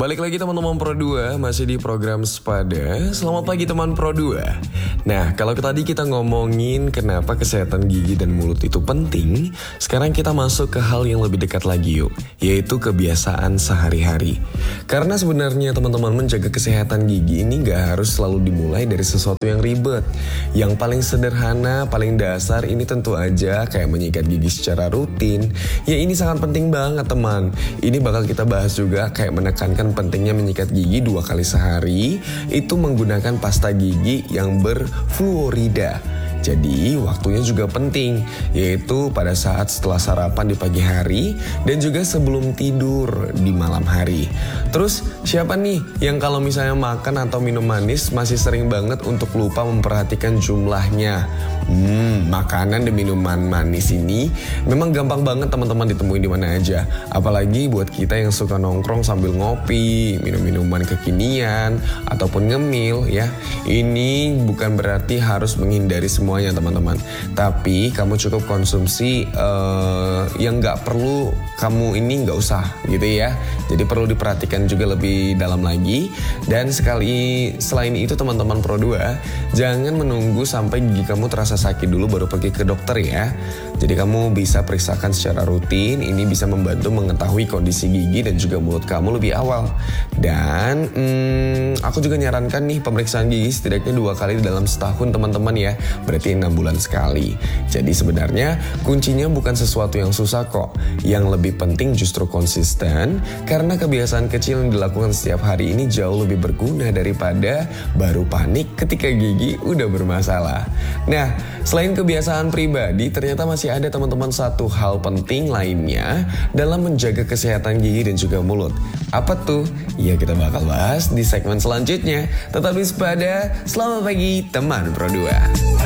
Balik lagi teman-teman Pro 2, masih di program Sepada. Selamat pagi teman Pro 2. Nah, kalau tadi kita ngomongin kenapa kesehatan gigi dan mulut itu penting, sekarang kita masuk ke hal yang lebih dekat lagi yuk, yaitu kebiasaan sehari-hari. Karena sebenarnya teman-teman menjaga kesehatan gigi ini gak harus selalu dimulai dari sesuatu yang ribet. Yang paling sederhana, paling dasar ini tentu aja kayak menyikat gigi secara rutin. Ya ini sangat penting banget teman. Ini bakal kita bahas juga kayak menekankan pentingnya menyikat gigi 2 kali sehari, itu menggunakan pasta gigi yang berfluorida. Jadi waktunya juga penting, yaitu pada saat setelah sarapan di pagi hari dan juga sebelum tidur di malam hari. Terus siapa nih yang kalau misalnya makan atau minum manis masih sering banget untuk lupa memperhatikan jumlahnya? Makanan dan minuman manis ini memang gampang banget teman-teman ditemuin di mana aja. Apalagi buat kita yang suka nongkrong sambil ngopi, minum minuman kekinian ataupun ngemil ya. Ini bukan berarti harus menghindari semuanya teman-teman. Tapi kamu cukup konsumsi yang nggak perlu kamu ini nggak usah gitu ya. Jadi perlu diperhatikan juga lebih dalam lagi. Dan selain itu teman-teman Pro 2, jangan menunggu sampai gigi kamu terasa sakit dulu baru pergi ke dokter ya. Jadi kamu bisa periksakan secara rutin. Ini bisa membantu mengetahui kondisi gigi dan juga mulut kamu lebih awal. Dan aku juga nyarankan nih pemeriksaan gigi setidaknya 2 kali dalam setahun teman-teman ya. Berarti 6 bulan sekali. Jadi sebenarnya kuncinya bukan sesuatu yang susah kok. Yang lebih penting justru konsisten. Karena kebiasaan kecil yang dilakukan setiap hari ini jauh lebih berguna daripada baru panik ketika gigi udah bermasalah. Nah, selain kebiasaan pribadi, ternyata masih ada teman-teman satu hal penting lainnya dalam menjaga kesehatan gigi dan juga mulut. Apa tuh? Ya kita bakal bahas di segmen selanjutnya. Tetap di Sepada, selamat pagi teman Pro 2.